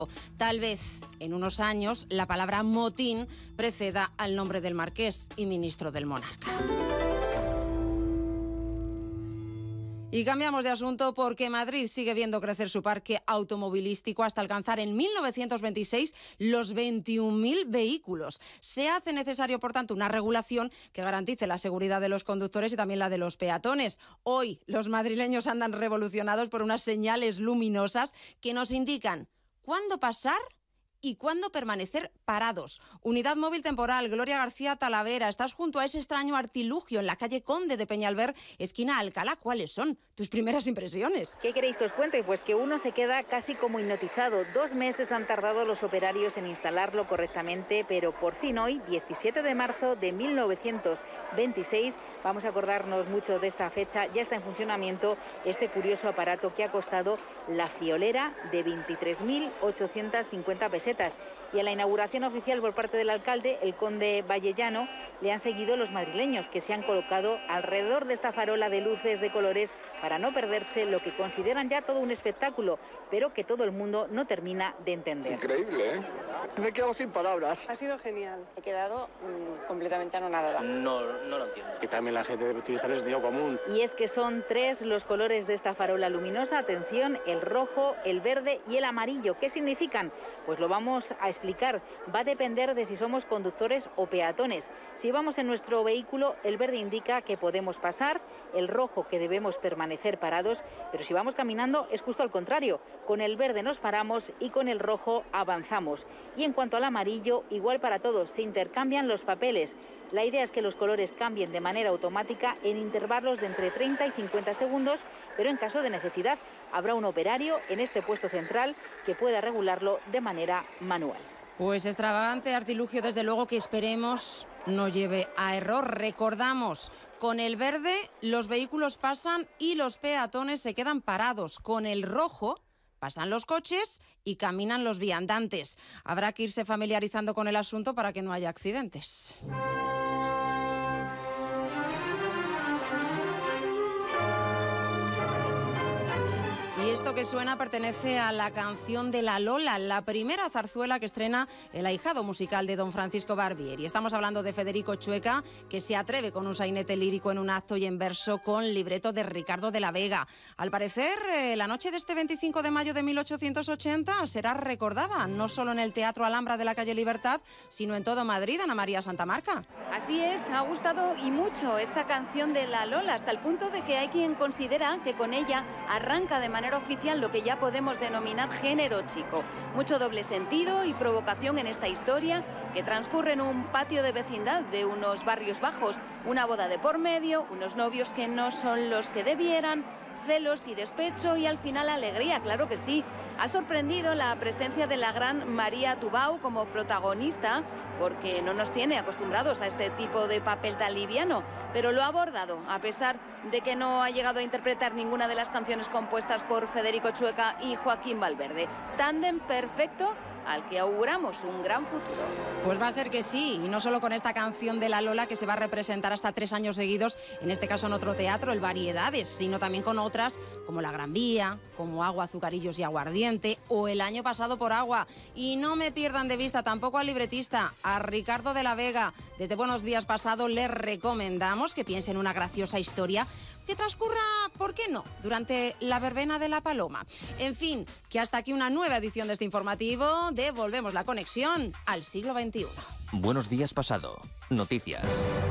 Tal vez en unos años la palabra motín preceda al nombre del marqués y ministro del monarca. Y cambiamos de asunto porque Madrid sigue viendo crecer su parque automovilístico hasta alcanzar en 1926 los 21.000 vehículos. Se hace necesario, por tanto, una regulación que garantice la seguridad de los conductores y también la de los peatones. Hoy los madrileños andan revolucionados por unas señales luminosas que nos indican cuándo pasar y cuándo permanecer parados. Unidad móvil temporal, Gloria García Talavera, estás junto a ese extraño artilugio en la calle Conde de Peñalver, esquina Alcalá. ¿Cuáles son tus primeras impresiones? ¿Qué queréis que os cuente? Pues que uno se queda casi como hipnotizado. 2 meses han tardado los operarios en instalarlo correctamente, pero por fin hoy, 17 de marzo de 1926, vamos a acordarnos mucho de esta fecha, ya está en funcionamiento este curioso aparato que ha costado la friolera de 23.850 pesetas. Y a la inauguración oficial por parte del alcalde, el conde Vallellano, le han seguido los madrileños, que se han colocado alrededor de esta farola de luces de colores para no perderse lo que consideran ya todo un espectáculo, pero que todo el mundo no termina de entender. Increíble, ¿eh? Me he quedado sin palabras. Ha sido genial. He quedado completamente anonadada. No lo entiendo. Que también la gente debe utilizar el sentido común. Y es que son 3 los colores de esta farola luminosa. Atención, el rojo, el verde y el amarillo. ¿Qué significan? Pues lo vamos a explicar. Va a depender de si somos conductores o peatones. Si vamos en nuestro vehículo, el verde indica que podemos pasar, el rojo que debemos permanecer parados, pero si vamos caminando es justo al contrario. Con el verde nos paramos y con el rojo avanzamos. Y en cuanto al amarillo, igual para todos, se intercambian los papeles. La idea es que los colores cambien de manera automática en intervalos de entre 30 y 50 segundos, pero en caso de necesidad habrá un operario en este puesto central que pueda regularlo de manera manual. Pues extravagante artilugio, desde luego, que esperemos no lleve a error. Recordamos, con el verde los vehículos pasan y los peatones se quedan parados. Con el rojo pasan los coches y caminan los viandantes. Habrá que irse familiarizando con el asunto para que no haya accidentes. Y esto que suena pertenece a la canción de La Lola, la primera zarzuela que estrena el ahijado musical de don Francisco Barbieri. Estamos hablando de Federico Chueca, que se atreve con un sainete lírico en un acto y en verso con libreto de Ricardo de la Vega. Al parecer, la noche de este 25 de mayo de 1880 será recordada, no solo en el Teatro Alhambra de la calle Libertad, sino en todo Madrid. Ana María Santamarca. Así es, ha gustado y mucho esta canción de La Lola, hasta el punto de que hay quien considera que con ella arranca de manera oficial lo que ya podemos denominar género chico. Mucho doble sentido y provocación en esta historia que transcurre en un patio de vecindad de unos barrios bajos, una boda de por medio, unos novios que no son los que debieran, celos y despecho y al final alegría, claro que sí. Ha sorprendido la presencia de la gran María Tubau como protagonista, porque no nos tiene acostumbrados a este tipo de papel tan liviano, pero lo ha abordado, a pesar de que no ha llegado a interpretar ninguna de las canciones compuestas por Federico Chueca y Joaquín Valverde. Tándem perfecto al que auguramos un gran futuro. Pues va a ser que sí, y no solo con esta canción de La Lola, que se va a representar hasta 3 años seguidos, en este caso en otro teatro, el Variedades, sino también con otras como La Gran Vía, como Agua, Azucarillos y Aguardiente, o El año pasado por Agua. Y no me pierdan de vista tampoco al libretista, a Ricardo de la Vega. Desde Buenos Días Pasado les recomendamos que piensen una graciosa historia que transcurra, ¿por qué no?, durante la verbena de la Paloma. En fin, que hasta aquí una nueva edición de este informativo. Devolvemos la conexión al siglo XXI. Buenos Días Pasado. Noticias.